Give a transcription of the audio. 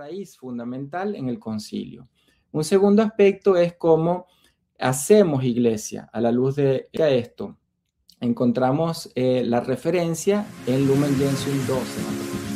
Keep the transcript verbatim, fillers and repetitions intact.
raíz fundamental en el concilio. Un segundo aspecto es cómo hacemos iglesia. A la luz de esto, encontramos eh, la referencia en Lumen Gentium doce.